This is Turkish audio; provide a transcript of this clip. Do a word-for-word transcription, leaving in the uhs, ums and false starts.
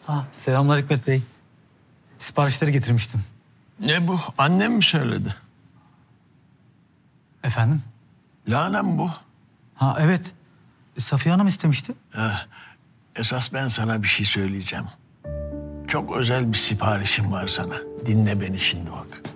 Ha, selamlar Hikmet Bey. Siparişleri getirmiştim. Ne bu? Annem mi söyledi? Efendim? Lahana mı bu? Ha evet. E, Safiye Hanım istemişti. Ha, esas ben sana bir şey söyleyeceğim. Çok özel bir siparişim var sana. Dinle beni şimdi bak.